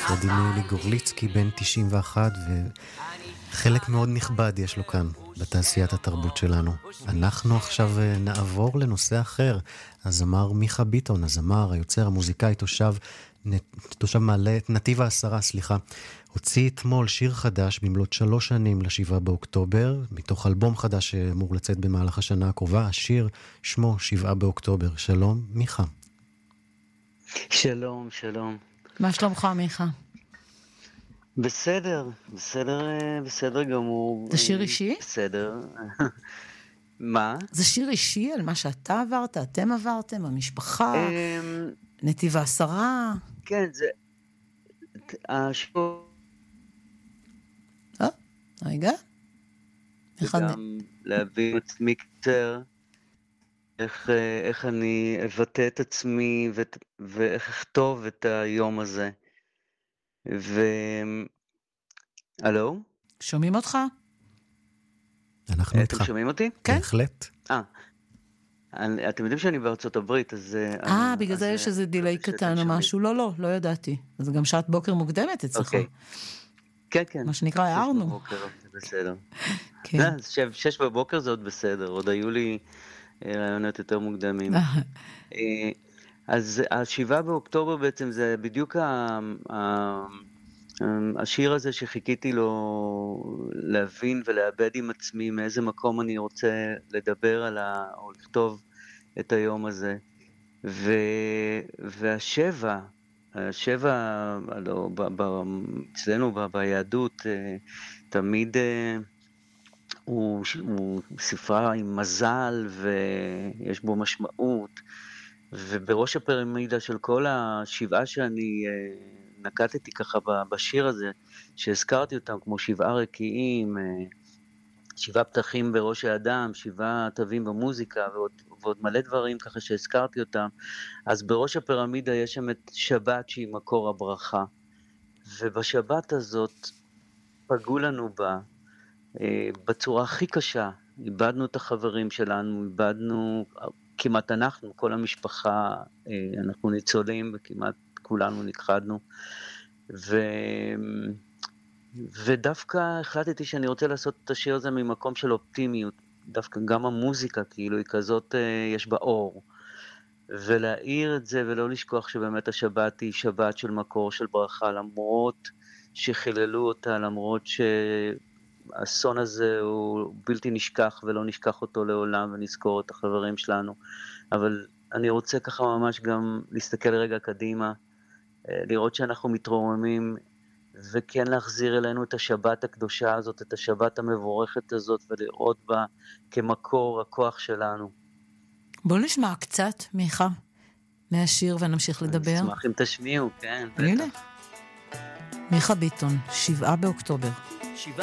ולדימיר גורליצקי בן 91, וחלק מאוד נכבד יש לו כאן בתעשיית התרבות שלנו. אנחנו עכשיו נעבור לנושא אחר. הזמר מיכה ביטון, הזמר, היוצר, המוזיקאי, תושב מעלה, נתיב העשרה, הוציא אתמול שיר חדש במלאת 3 שנים ל7 באוקטובר, מתוך אלבום חדש שאמור לצאת במהלך השנה הקרובה. השיר שמו 7 באוקטובר. שלום, מיכה. שלום, שלום. מה שלומך, מיכה? בסדר גמור. זה שיר אישי? בסדר. מה? זה שיר אישי על מה שאתה עברת, אתם עברתם, המשפחה, נתיב העשרה? כן, זה... רגע. וגם להבין עצמי קצר, איך אני אבטא את עצמי ואיך אכתוב את היום הזה. הלו? שומעים אותך? אנחנו איתך. אתם שומעים אותי? כן. בהחלט. אתם יודעים שאני בארצות הברית, אז... בגלל זה יש איזה דילי קטן או משהו? לא ידעתי. אז גם שעת בוקר מוקדמת אצלך. כן. מה שנקרא, הערנו. 6 בבוקר, זה בסדר. כן. 6 בבוקר זה עוד בסדר, עוד היו לי רעיונות יותר מוקדמים. אז 7 באוקטובר בעצם זה בדיוק השיר הזה שחיכיתי לו להבין ולאבד עם עצמי מאיזה מקום אני רוצה לדבר או לכתוב את היום הזה. והשבע, אצלנו ביהדות, תמיד הוא ספרה עם מזל ויש בו משמעות, ובראש הפירמידה של כל 7 שאני נקטתי ככה בשיר הזה, שהזכרתי אותם כמו 7 רקיעים, 7 פתחים בראש האדם, 7 תווים במוזיקה, ועוד מלא דברים ככה שהזכרתי אותם. אז בראש הפירמידה יש שם את שבת שהיא מקור הברכה, ובשבת הזאת פגעו לנו בה בצורה הכי קשה. איבדנו את החברים שלנו, איבדנו כמעט אנחנו, כל המשפחה, אנחנו ניצולים וכמעט כולנו נכחדנו. ודווקא החלטתי שאני רוצה לעשות את השיר הזה ממקום של אופטימיות, דווקא גם המוזיקה כאילו היא כזאת, יש בה אור, ולהאיר את זה ולא לשכוח שבאמת השבת היא שבת של מקור של ברכה, למרות שחיללו אותה, למרות שהאסון הזה הוא בלתי נשכח ולא נשכח אותו לעולם, ונזכור את החברים שלנו. אבל אני רוצה ככה ממש גם להסתכל רגע קדימה, לראות שאנחנו מתרוממים, וכן להחזיר אלינו את השבת הקדושה הזאת, את השבת המבורכת הזאת, ולראות בה כמקור הכוח שלנו. בוא נשמע קצת, מיכה, מהשיר ונמשיך לדבר. אני אשמח אם תשמיעו, כן. הנה. מיכה ביטון, 7 באוקטובר.